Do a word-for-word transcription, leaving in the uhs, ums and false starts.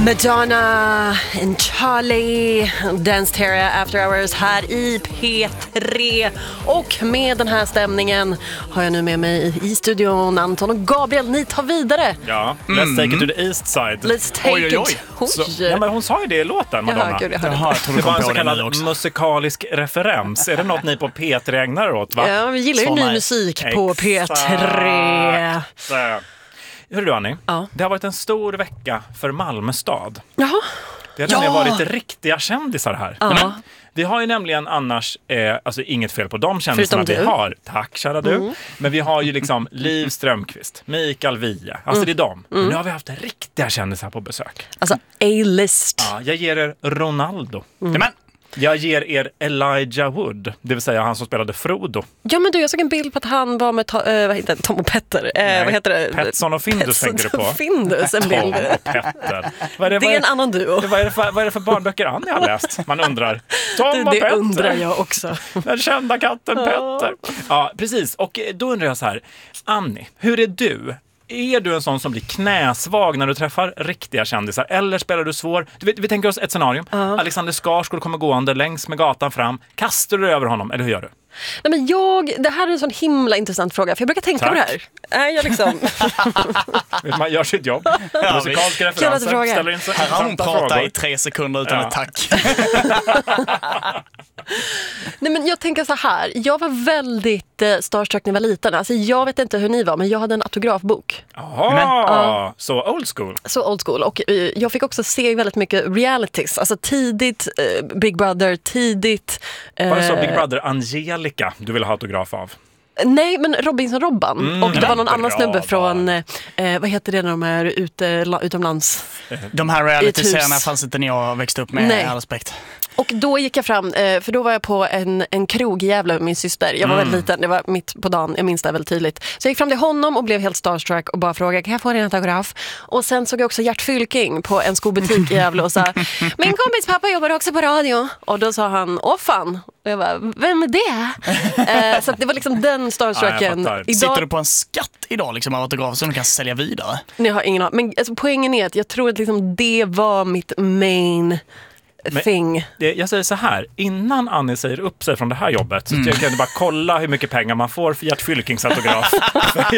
Madonna and Charlie, Dance Terra After Hours här i P tre. Och med den här stämningen har jag nu med mig i studion Anton och Gabriel. Ni tar vidare. Ja, let's mm. take it to the east side. Let's take oj, oj, oj. it. Så, ja, men hon sa ju det i låten, Madonna. Jaha, gud, jag hörde. Jaha, jag det var en så kallad musikalisk referens. Är det något ni på P tre ägnar åt, va? Ja, vi gillar ju ny musik Exakt. på P tre. Hörru du, Annie, ja. det har varit en stor vecka för Malmö stad. Jaha. Det har nämligen ja. varit riktiga kändisar här. Ja. Men vi har ju nämligen annars, eh, alltså inget fel på de kändisarna vi har. Tack, kära du. Mm. Men vi har ju liksom Liv Strömquist, Mikael Wiehe. Alltså mm. det är dem. Mm. Nu har vi haft riktiga kändisar på besök. Alltså A-list. Ja, jag ger er Ronaldo. Mm. Men jag ger er Elijah Wood, det vill säga han som spelade Frodo. Ja, men du, jag såg en bild på att han var med to- äh, vad heter det? Tom och Petter. Nej, vad heter det? Petson och Findus Petson tänker du på. och Findus, en bild. Tom och Petter. Vad är det, det är vad är, en annan duo. Vad är det för, vad är det för barnböcker Annie har läst? Man undrar. Tom det, och det Petter. undrar jag också. Den kända katten Petter. Ja, precis. Och då undrar jag så här. Annie, hur är du? Är du en sån som blir knäsvag när du träffar riktiga kändisar? Eller spelar du svår? Du vet, vi tänker oss ett scenario. Uh-huh. Alexander Skarsgård kommer gående längs med gatan fram. Kastar du över honom? Eller hur gör du? Nej, men jag, det här är en sån himla intressant fråga. För jag brukar tänka Tack. på det här. Nej, jag liksom... Man gör sitt jobb. Ja, musikalska referenser. Ställer in sig. Här har hon pratat i tre sekunder utan ja. ett tack. Nej, men jag tänker så här. Jag var väldigt eh, starstruck när jag var liten. Alltså, jag vet inte hur ni var, men jag hade en autografbok. Jaha, uh, så old school. Så old school. Och uh, jag fick också se väldigt mycket realities. Alltså tidigt uh, Big Brother, tidigt... Uh, var det så Big Brother Angelica du ville ha autograf av? Nej, men Robinson-Robban. Mm, och det var någon annan snubbe från, eh, vad heter det när de är ute, la, utomlands? De här reality-serierna fanns inte när jag växte upp med, Nej. all respekt. Och då gick jag fram, eh, för då var jag på en, en krog i Gävle med min syster. Jag var mm. väldigt liten, det var mitt på dagen, jag minns det väldigt tydligt. Så jag gick fram till honom och blev helt starstruck och bara frågade, kan jag få en autograf? Och sen såg jag också Gert Fylking på en skobutik i Gävle och sa, min kompis pappa jobbar också på radio. Och då sa han, åh fan. Och jag bara, vem är det? eh, så det var liksom den starstrucken. Ja, idag... Sitter du på en skatt idag liksom, av autografer som du kan sälja vidare? Nej, jag har ingen aning. Men alltså, poängen är att jag tror att liksom, det var mitt main... thing. Det, jag säger så här, innan Annie säger upp sig från det här jobbet så mm. jag kan bara kolla hur mycket pengar man får för Gert Fylkings autograf.